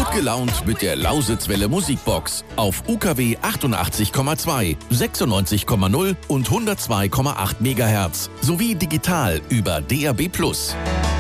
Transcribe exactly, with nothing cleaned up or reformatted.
Gut gelaunt mit der Lausitzwelle Musikbox auf U K W achtundachtzig Komma zwei, sechsundneunzig Komma null und hundertzwei Komma acht Megahertz sowie digital über D A B plus.